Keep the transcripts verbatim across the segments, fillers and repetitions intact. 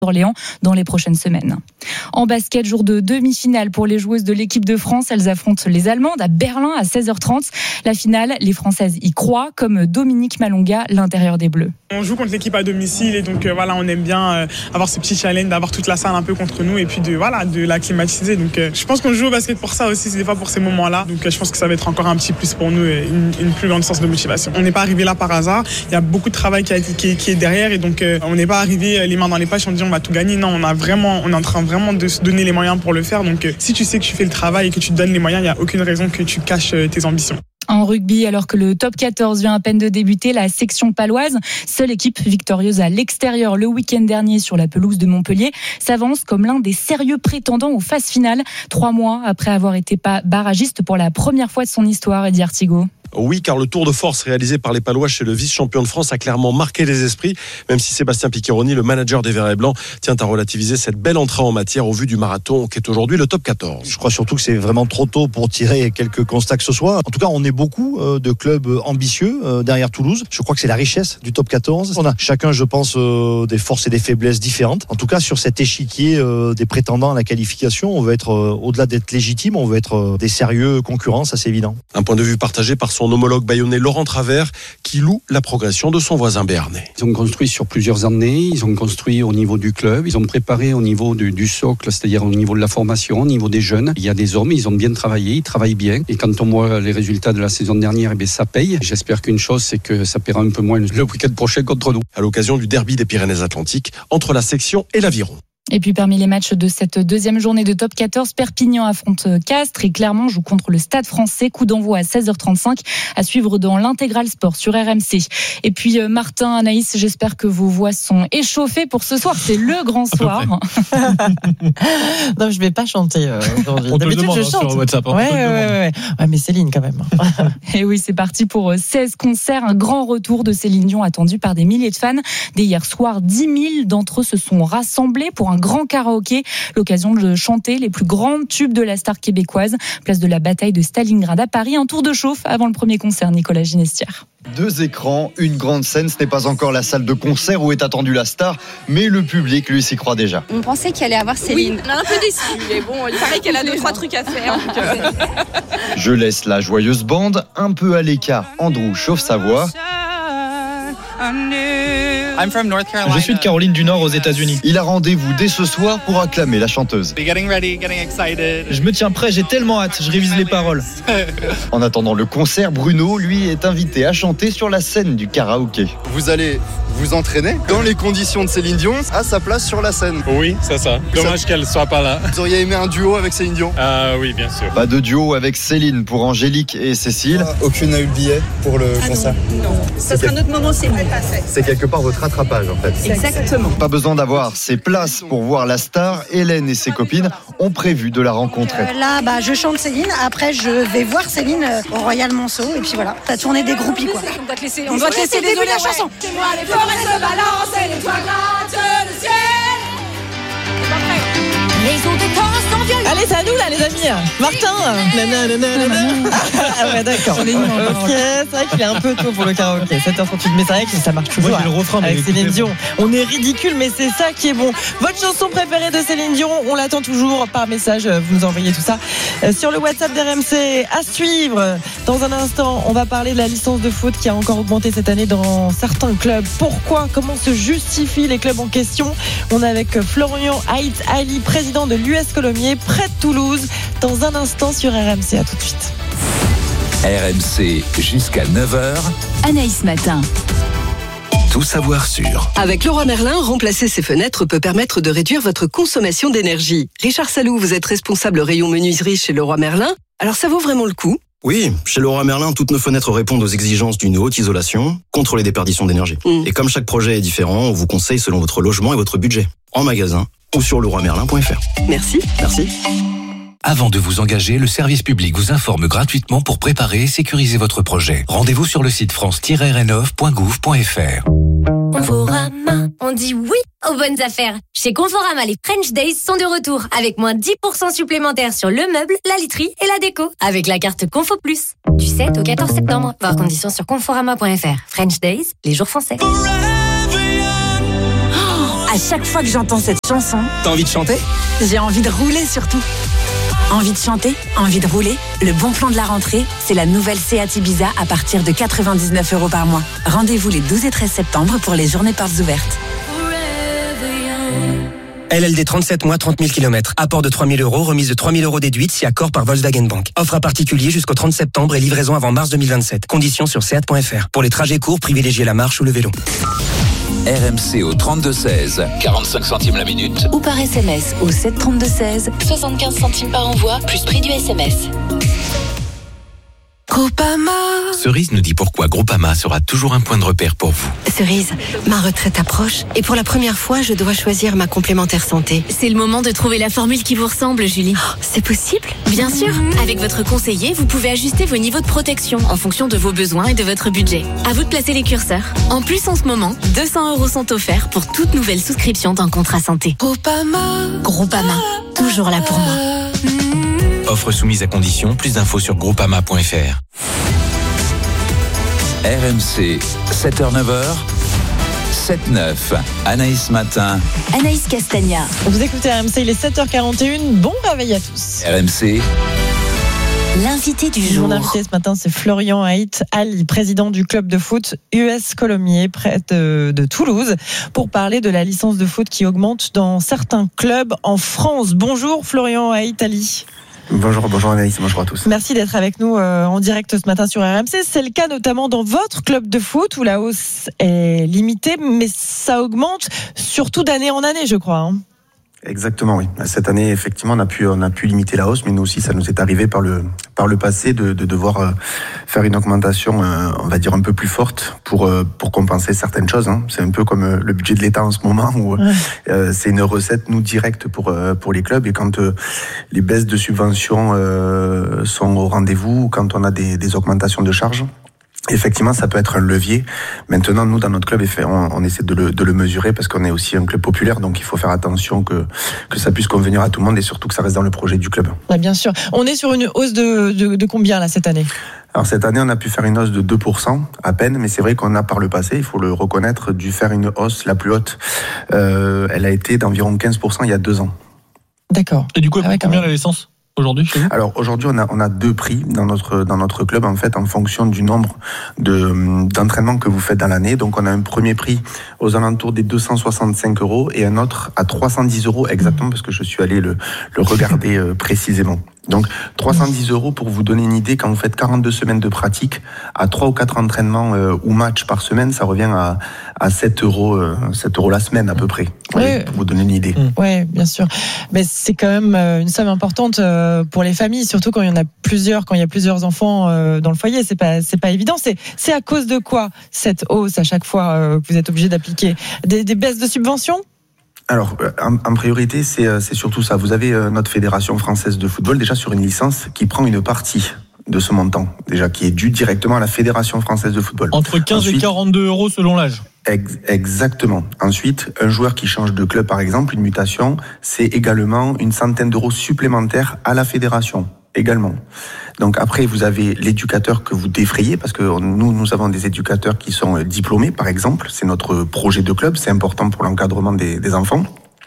Orléans dans les prochaines semaines. En basket, jour de demi-finale pour les joueuses de l'équipe de France. Elles affrontent les Allemandes à Berlin à seize heures trente. La finale, les Françaises y croient, comme Dominique Malonga, l'intérieur des Bleus. On joue contre l'équipe à domicile et donc euh, voilà, on aime bien euh, avoir ce petit challenge, d'avoir toute la salle un peu contre nous et puis de voilà, de la climatiser. Donc euh, je pense qu'on joue au basket pour ça aussi, c'est des fois pour ces moments-là. Donc euh, je pense que ça va être encore un petit plus pour nous et une, une plus grande source de motivation. On n'est pas arrivé là par hasard. Il y a beaucoup de travail qui, a, qui, qui est derrière et donc euh, on n'est pas arrivé les mains dans les poches en disant on va tout gagner. Non, on a vraiment, on est en train vraiment de se donner les moyens pour le faire. Donc euh, si tu sais que tu fais le travail et que tu te donnes les moyens, il n'y a aucune raison que tu caches euh, tes ambitions. En rugby, alors que le top quatorze vient à peine de débuter, la section paloise, seule équipe victorieuse à l'extérieur le week-end dernier sur la pelouse de Montpellier, s'avance comme l'un des sérieux prétendants aux phases finales, trois mois après avoir été barragiste pour la première fois de son histoire, Eddie Artigot. Oui, car le tour de force réalisé par les Palois chez le vice-champion de France a clairement marqué les esprits, même si Sébastien Piccheroni, le manager des Verts et Blancs, tient à relativiser cette belle entrée en matière au vu du marathon qui est aujourd'hui le top quatorze. Je crois surtout que c'est vraiment trop tôt pour tirer quelques constats que ce soit. En tout cas, on est beaucoup de clubs ambitieux derrière Toulouse. Je crois que c'est la richesse du top quatorze. On a chacun, je pense, des forces et des faiblesses différentes. En tout cas, sur cet échiquier des prétendants à la qualification, on veut être, au-delà d'être légitime, on veut être des sérieux concurrents, ça c'est évident. Un point de vue partagé par son homologue bayonnais Laurent Travers qui loue la progression de son voisin béarnais. Ils ont construit sur plusieurs années, ils ont construit au niveau du club, ils ont préparé au niveau du, du socle, c'est-à-dire au niveau de la formation, au niveau des jeunes. Il y a des hommes, ils ont bien travaillé, ils travaillent bien. Et quand on voit les résultats de la saison dernière, eh bien, ça paye. J'espère qu'une chose, c'est que ça paiera un peu moins le week-end prochain contre nous. À l'occasion du derby des Pyrénées-Atlantiques entre la section et l'Aviron. Et puis parmi les matchs de cette deuxième journée de top quatorze, Perpignan affronte Castres et Clermont joue contre le Stade Français. Coup d'envoi à seize heures trente-cinq à suivre dans l'Intégral Sport sur R M C. Et puis Martin, Anaïs, j'espère que vos voix sont échauffées pour ce soir. C'est le grand soir. Non, je vais pas chanter euh, aujourd'hui. On te le demande je chante. sur WhatsApp. Hein, ouais, ouais, ouais, ouais. ouais, mais Céline quand même. Et oui, c'est parti pour seize concerts. Un grand retour de Céline Dion attendu par des milliers de fans. Dès hier soir, dix mille d'entre eux se sont rassemblés pour un grand karaoké, l'occasion de chanter les plus grands tubes de la star québécoise. Place de la bataille de Stalingrad à Paris, un tour de chauffe avant le premier concert, Nicolas Ginestière. Deux écrans, une grande scène, ce n'est pas encore la salle de concert où est attendue la star, mais le public, lui, s'y croit déjà. On pensait qu'il allait avoir Céline. Oui, on est un peu déçus, mais bon, il paraît qu'elle a deux, trois trucs à faire. Donc euh... Je laisse la joyeuse bande un peu à l'écart. Andrew chauffe sa voix. Je suis de Caroline du Nord aux États-Unis. Il a rendez-vous dès ce soir pour acclamer la chanteuse. Je me tiens prêt, j'ai tellement hâte, je révise les paroles. En attendant le concert, Bruno, lui, est invité à chanter sur la scène du karaoké. Vous allez vous entraîner dans les conditions de Céline Dion à sa place sur la scène. Oui, c'est ça. Dommage ça... qu'elle soit pas là. Vous auriez aimé un duo avec Céline Dion ? Ah oui, bien sûr. Pas de duo avec Céline pour Angélique et Cécile. Ah, aucune n'a eu le billet pour le ah concert. Non, non. Ça sera notre moment, c'est bon. C'est quelque part votre rattrapage en fait. Exactement. Pas besoin d'avoir ses places pour voir la star. Hélène et ses copines ont prévu de la rencontrer. Euh, là, bah, je chante Céline. Après, je vais voir Céline euh, au Royal Monceau. Et puis voilà, t'as tourné des groupies quoi. On doit te laisser, on doit te laisser désolé la chanson. C'est moi les forêts se balancent et les toits grattent le ciel. Les eaux de temps sont violentes. Allez, c'est à nous là, les amis. Martin. Ah ouais, d'accord. Ok, c'est vrai qu'il est un peu tôt pour le karaoké. sept heures trente-huit, mais c'est vrai que ça marche toujours. Moi, j'ai le refrain avec Céline Dion. On est ridicule, mais c'est ça qui est bon. Votre chanson préférée de Céline Dion, on l'attend toujours par message. Vous nous envoyez tout ça sur le WhatsApp d'R M C. À suivre. Dans un instant, on va parler de la licence de foot qui a encore augmenté cette année dans certains clubs. Pourquoi ? Comment se justifient les clubs en question ? On est avec Florian Haït Ali, président de l'U S Colomiers, près de Toulouse, dans un instant sur R M C. À tout de suite. R M C jusqu'à neuf heures. Anaïs Matin. Tout savoir sur. Avec Leroy Merlin, remplacer ses fenêtres peut permettre de réduire votre consommation d'énergie. Richard Salou, vous êtes responsable rayon menuiserie chez Leroy Merlin. Alors ça vaut vraiment le coup ? Oui, chez Leroy Merlin, toutes nos fenêtres répondent aux exigences d'une haute isolation contre les déperditions d'énergie. Mmh. Et comme chaque projet est différent, on vous conseille selon votre logement et votre budget. En magasin ou sur leroy merlin point f r. Merci. Merci. Avant de vous engager, le service public vous informe gratuitement pour préparer et sécuriser votre projet. Rendez-vous sur le site france tiret rénov point gouv point f r. Conforama, on dit oui aux bonnes affaires. Chez Conforama, les French Days sont de retour avec moins dix pour cent supplémentaires sur le meuble, la literie et la déco avec la carte Confo Plus. Du sept au quatorze septembre. Voir conditions sur conforama point f r. French Days, les jours français. À chaque fois que j'entends cette chanson, t'as envie de chanter ? J'ai envie de rouler surtout. Envie de chanter, envie de rouler. Le bon plan de la rentrée, c'est la nouvelle Seat Ibiza à partir de quatre-vingt-dix-neuf euros par mois. Rendez-vous les douze et treize septembre pour les journées portes ouvertes. L L D trente-sept mois, trente mille kilomètres. Apport de trois mille euros, remise de trois mille euros déduite si accord par Volkswagen Bank. Offre à particulier jusqu'au trente septembre et livraison avant mars deux mille vingt-sept. Conditions sur seat point f r. Pour les trajets courts, privilégiez la marche ou le vélo. R M C au trente-deux seize, quarante-cinq centimes la minute. Ou par S M S au sept trente-deux seize, soixante-quinze centimes par envoi, plus prix du S M S. Groupama. Cerise nous dit pourquoi Groupama sera toujours un point de repère pour vous. Cerise, ma retraite approche et pour la première fois, je dois choisir ma complémentaire santé. C'est le moment de trouver la formule qui vous ressemble, Julie. Oh, c'est possible ? Bien sûr. Avec votre conseiller, vous pouvez ajuster vos niveaux de protection en fonction de vos besoins et de votre budget. À vous de placer les curseurs. En plus, en ce moment, deux cents euros sont offerts pour toute nouvelle souscription d'un contrat santé. Groupama. Groupama, toujours là pour moi. Offre soumise à condition. Plus d'infos sur groupama point f r. R M C, sept heures neuf heures, sept neuf. Anaïs Matin. Anaïs Castagna. Vous écoutez R M C, il est sept heures quarante et une. Bon réveil à tous. R M C. L'invité du jour. Mon invité ce matin, c'est Florian Haït Ali, président du club de foot U S Colomiers, près de, de Toulouse, pour parler de la licence de foot qui augmente dans certains clubs en France. Bonjour Florian Haït Ali. Bonjour, bonjour Anaïs, bonjour à tous. Merci d'être avec nous euh, en direct ce matin sur R M C. C'est le cas notamment dans votre club de foot où la hausse est limitée, mais ça augmente surtout d'année en année, je crois. Hein. Exactement, oui. Cette année, effectivement, on a pu, on a pu limiter la hausse, mais nous aussi, ça nous est arrivé par le, par le passé de, de devoir euh, faire une augmentation, euh, on va dire un peu plus forte pour, euh, pour compenser certaines choses. Hein. C'est un peu comme euh, le budget de l'État en ce moment où ouais. euh, c'est une recette nous directe pour euh, pour les clubs et quand euh, les baisses de subventions euh, sont au rendez-vous, quand on a des, des augmentations de charges. Effectivement, ça peut être un levier. Maintenant, nous, dans notre club, on, on essaie de le, de le mesurer parce qu'on est aussi un club populaire, donc il faut faire attention que, que ça puisse convenir à tout le monde et surtout que ça reste dans le projet du club. Ouais, bien sûr. On est sur une hausse de, de, de combien là cette année ? Alors cette année, on a pu faire une hausse de deux pour cent à peine, mais c'est vrai qu'on a par le passé, il faut le reconnaître, dû faire une hausse la plus haute. Euh, elle a été d'environ quinze pour cent il y a deux ans. D'accord. Et du coup, elle coûte combien la licence ? Aujourd'hui, chez vous ? Alors aujourd'hui, on a on a deux prix dans notre dans notre club en fait en fonction du nombre de d'entraînements que vous faites dans l'année. Donc on a un premier prix aux alentours des deux cent soixante-cinq euros et un autre à trois cent dix euros exactement parce que je suis allé le le regarder euh, précisément. Donc trois cent dix euros pour vous donner une idée, quand vous faites quarante-deux semaines de pratique, à trois ou quatre entraînements euh, ou matchs par semaine, ça revient à, à sept euros, euh, sept euros la semaine à peu près, oui. Ouais, pour vous donner une idée. Oui, bien sûr. Mais c'est quand même une somme importante pour les familles, surtout quand il y en a plusieurs, quand il y a plusieurs enfants dans le foyer, c'est pas, c'est pas évident. C'est, c'est à cause de quoi cette hausse à chaque fois que vous êtes obligé d'appliquer ? Des, des baisses de subventions ? Alors, en, en priorité, c'est, c'est surtout ça. Vous avez notre Fédération française de football déjà sur une licence qui prend une partie de ce montant, déjà qui est dû directement à la Fédération française de football. Entre quinze Ensuite, et quarante-deux euros selon l'âge. Ex- exactement. Ensuite, un joueur qui change de club, par exemple, une mutation, c'est également une centaine d'euros supplémentaires à la Fédération. Également. Donc après, vous avez l'éducateur que vous défrayez, parce que nous, nous avons des éducateurs qui sont diplômés, par exemple. C'est notre projet de club, c'est important pour l'encadrement des, des enfants.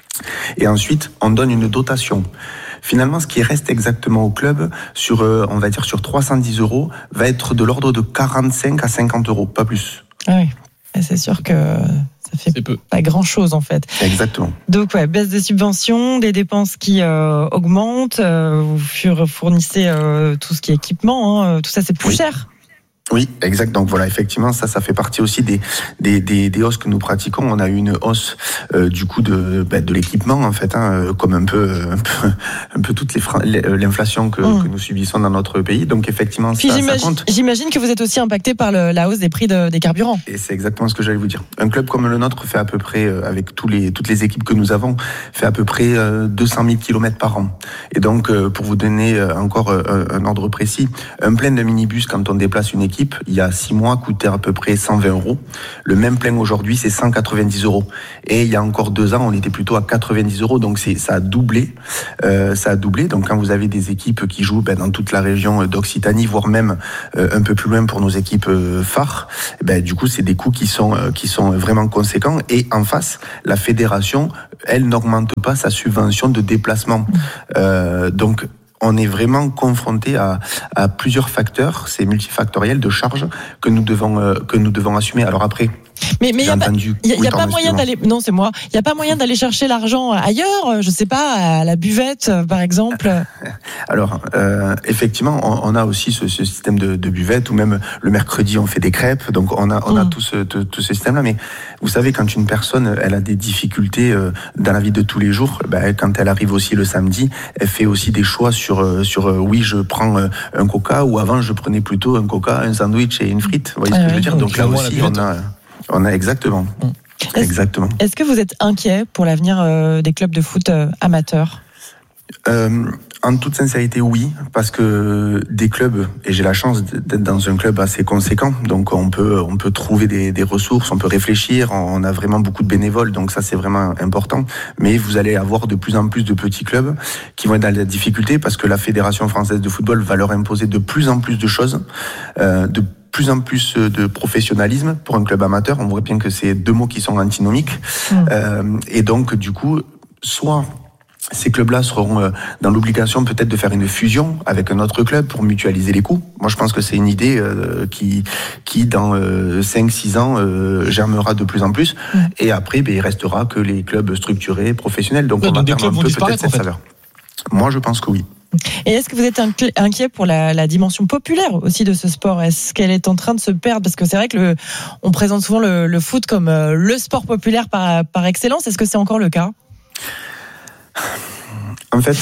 Et ensuite, on donne une dotation. Finalement, ce qui reste exactement au club, sur, on va dire sur trois cent dix euros, va être de l'ordre de quarante-cinq à cinquante euros, pas plus. Ah oui, c'est sûr que ça fait pas grand-chose en fait. Exactement. Donc ouais, baisse des subventions, des dépenses qui euh, augmentent, euh, vous fournissez euh, tout ce qui est équipement, hein, tout ça c'est plus oui. cher. Oui, exact. Donc voilà, effectivement, ça, ça fait partie aussi des des des, des hausses que nous pratiquons. On a eu une hausse euh, du coût de bah, de l'équipement en fait, hein, comme un peu un peu un peu toute les fra- l'inflation que, mmh. que nous subissons dans notre pays. Donc effectivement, Puis ça, j'imagine, ça compte. J'imagine que vous êtes aussi impacté par le, la hausse des prix de, des carburants. Et c'est exactement ce que j'allais vous dire. Un club comme le nôtre fait à peu près, avec tous les toutes les équipes que nous avons, fait à peu près deux cent mille kilomètres par an. Et donc, pour vous donner encore un, un ordre précis, un plein de minibus quand on déplace une équipe équipe, il y a six mois, coûtait à peu près cent vingt euros. Le même plein aujourd'hui, c'est cent quatre-vingt-dix euros. Et il y a encore deux ans, on était plutôt à quatre-vingt-dix euros. Donc c'est, ça a doublé. Euh, ça a doublé. Donc quand vous avez des équipes qui jouent ben, dans toute la région d'Occitanie, voire même euh, un peu plus loin pour nos équipes euh, phares, ben, du coup, c'est des coûts qui sont, euh, qui sont vraiment conséquents. Et en face, la fédération, elle n'augmente pas sa subvention de déplacement. Euh, donc, on est vraiment confronté à, à plusieurs facteurs, c'est multifactoriel de charges que nous devons, euh, que nous devons assumer. Alors après, Mais il n'y a, pas, y a, oui, y a pas moyen d'aller. Non, c'est moi. Il n'y a pas moyen d'aller chercher l'argent ailleurs. Je sais pas, à la buvette, par exemple. Alors, euh, effectivement, on, on a aussi ce, ce système de, de buvette, ou même le mercredi, on fait des crêpes. Donc, on a, on a mmh. tout ce, tout, tout ce système-là. Mais vous savez, quand une personne, elle a des difficultés euh, dans la vie de tous les jours, ben, quand elle arrive aussi le samedi, elle fait aussi des choix sur, euh, sur euh, oui, je prends euh, un coca, ou avant, je prenais plutôt un coca, un sandwich et une frite. Vous voyez ce que je veux dire? Donc là aussi, on a. On a exactement. Est-ce, exactement. Est-ce que vous êtes inquiet pour l'avenir euh, des clubs de foot euh, amateurs? euh, En toute sincérité, oui, parce que des clubs, et j'ai la chance d'être dans un club assez conséquent, donc on peut on peut trouver des, des ressources, on peut réfléchir, on a vraiment beaucoup de bénévoles, donc ça c'est vraiment important. Mais vous allez avoir de plus en plus de petits clubs qui vont être dans la difficulté parce que la Fédération française de football va leur imposer de plus en plus de choses, euh, de plus en plus de professionnalisme pour un club amateur. On voit bien que c'est deux mots qui sont antinomiques. Mmh. Euh, et donc, du coup, soit ces clubs-là seront dans l'obligation peut-être de faire une fusion avec un autre club pour mutualiser les coûts. Moi, je pense que c'est une idée euh, qui, qui dans euh, cinq six ans, euh, germera de plus en plus. Mmh. Et après, ben, il restera que les clubs structurés, professionnels. Donc, ouais, on va perdre un peu peut-être cette saveur. Moi, je pense que oui. Et est-ce que vous êtes inquiet pour la, la dimension populaire aussi de ce sport? Est-ce qu'elle est en train de se perdre? Parce que c'est vrai que le, on présente souvent le, le foot comme le sport populaire par, par excellence. Est-ce que c'est encore le cas? En fait,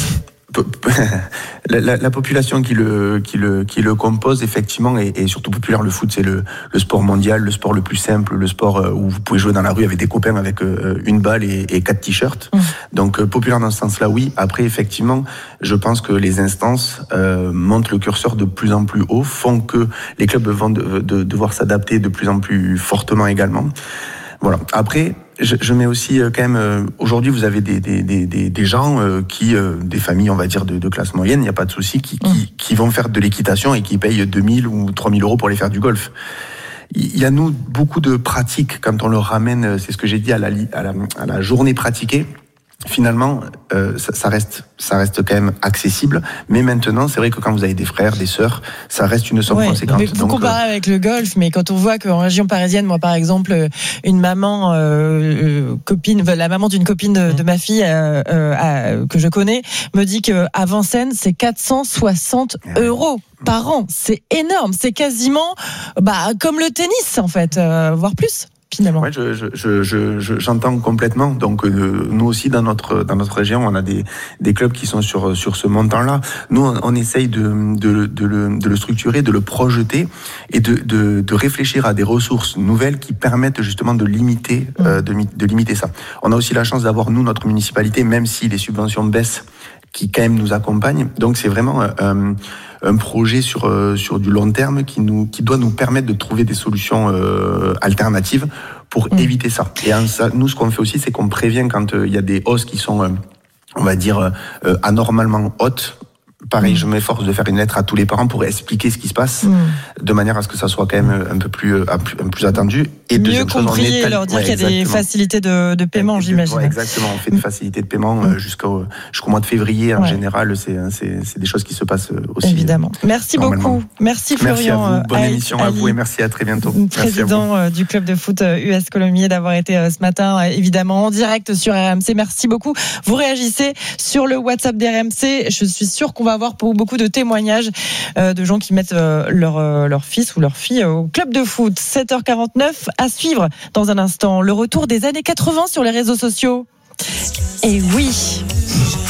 la, la, la population qui le, qui le, qui le compose, effectivement, est, est surtout populaire. Le foot, c'est le, le sport mondial, le sport le plus simple, le sport où vous pouvez jouer dans la rue avec des copains avec une balle et, et quatre t-shirts. Mmh. Donc, euh, populaire dans ce sens-là, oui. Après, effectivement, je pense que les instances euh, montent le curseur de plus en plus haut, font que les clubs vont de, de, devoir s'adapter de plus en plus fortement également. Voilà. Après, je, je mets aussi euh, quand même. Euh, aujourd'hui, vous avez des des des des gens euh, qui, euh, des familles, on va dire de, de classe moyenne, il n'y a pas de souci, qui, qui mmh. qui vont faire de l'équitation et qui payent deux mille ou trois mille euros pour aller faire du golf. Il y a nous beaucoup de pratiques quand on leur ramène. C'est ce que j'ai dit à la à la, à la journée pratiquée. Finalement, euh, ça, ça reste, ça reste quand même accessible. Mais maintenant, c'est vrai que quand vous avez des frères, des sœurs, ça reste une somme ouais, conséquente. Mais vous comparez euh... avec le golf, mais quand on voit qu'en région parisienne, moi par exemple, une maman euh, copine, la maman d'une copine de, de ma fille euh, euh, que je connais, me dit que à Vincennes, c'est quatre cent soixante euros par an. C'est énorme. C'est quasiment, bah, comme le tennis en fait, euh, voire plus. Finalement. Ouais, je, je, je, je, j'entends complètement. Donc, euh, nous aussi, dans notre, dans notre région, on a des, des clubs qui sont sur, sur ce montant-là. Nous, on, on essaye de, de, de, le, de le structurer, de le projeter et de, de, de réfléchir à des ressources nouvelles qui permettent justement de limiter, mmh. euh, de, de limiter ça. On a aussi la chance d'avoir, nous, notre municipalité, même si les subventions baissent, qui quand même nous accompagnent. Donc, c'est vraiment euh, un projet sur euh, sur du long terme qui nous qui doit nous permettre de trouver des solutions euh, alternatives pour mmh. éviter ça. Et en ça, nous, ce qu'on fait aussi, c'est qu'on prévient quand il euh, y a des hausses qui sont, euh, on va dire, euh, anormalement hautes. Pareil, mmh. je m'efforce de faire une lettre à tous les parents pour expliquer ce qui se passe, mmh. de manière à ce que ça soit quand même un peu plus, un peu plus attendu. Et mieux compris et leur dire ouais, qu'il y a exactement. des facilités de, de paiement, j'imagine. Ouais, exactement, on fait des facilités de paiement mmh. jusqu'au, jusqu'au mois de février. En ouais. général, c'est, c'est, c'est des choses qui se passent aussi. Évidemment. Merci beaucoup. Merci Florian. Merci à vous. Bonne Ali, émission Ali, à vous et merci à très bientôt. Président du club de foot U S Colomiers d'avoir été ce matin, évidemment, en direct sur R M C. Merci beaucoup. Vous réagissez sur le WhatsApp d'R M C. Je suis sûre qu'on va avoir pour beaucoup de témoignages euh, de gens qui mettent euh, leur, euh, leur fils ou leur fille au club de foot. sept heures quarante-neuf à suivre dans un instant. Le retour des années quatre-vingts sur les réseaux sociaux. Et oui,